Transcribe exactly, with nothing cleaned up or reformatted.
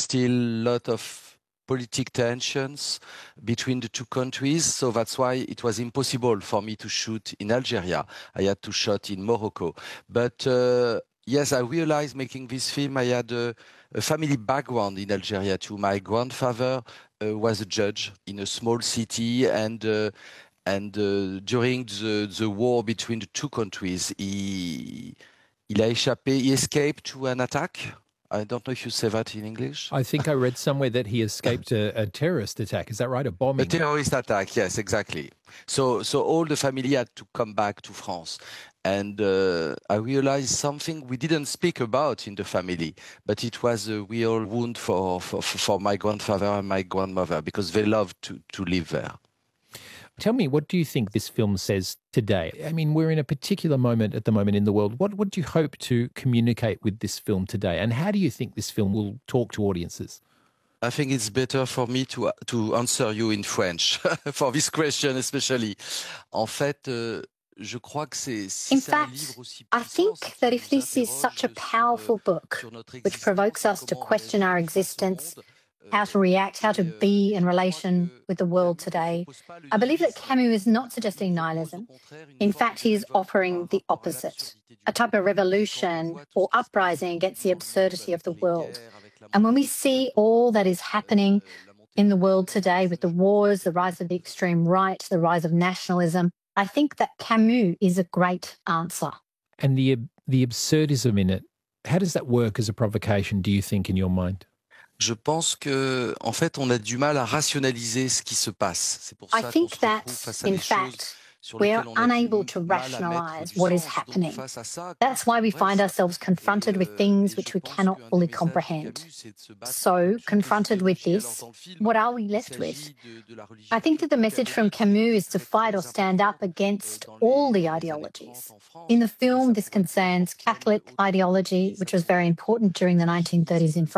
still a lot of politic tensions between the two countries. So that's why it was impossible for me to shoot in Algeria. I had to shoot in Morocco. But uh, yes, I realized making this film, I had a, a family background in Algeria too. My grandfather uh, was a judge in a small city, and uh, and uh, during the, the war between the two countries, he, il a échappé, he escaped to an attack. I don't know if you say that in English. I think I read somewhere that he escaped a, a terrorist attack. Is that right? A bombing? A terrorist attack, yes, exactly. So, so all the family had to come back to France. And uh, I realized something we didn't speak about in the family, but it was a real wound for, for, for my grandfather and my grandmother, because they loved to, to live there. Tell me, what do you think this film says today? I mean, we're in a particular moment at the moment in the world. What, what do you hope to communicate with this film today? And how do you think this film will talk to audiences? I think it's better for me to, to answer you in French, for this question especially. En fait, uh, je crois que c'est, si in fact, I think that if this is such a powerful book, which provokes us to question our existence, how to react, how to be in relation with the world today, I believe that Camus is not suggesting nihilism. In fact, he is offering the opposite, a type of revolution or uprising against the absurdity of the world. And when we see all that is happening in the world today with the wars, the rise of the extreme right, the rise of nationalism, I think that Camus is a great answer. And the the absurdism in it, how does that work as a provocation, do you think, in your mind? Je pense que, en fait, on a du mal à rationaliser ce qui se passe. C'est pour I ça qu'on think se retrouve that, face à in des fact, choses sur we are lesquelles on a unable du to mal à mettre rationalise du what is sens. Donc, happening. face à ça, That's why we find ourselves confronted with things which we cannot fully comprehend. So, confronted with this, what are we left with? I think that the message from Camus is to fight or stand up against all the ideologies. In the film, this concerns Catholic ideology, which was very important during the nineteen thirties in France.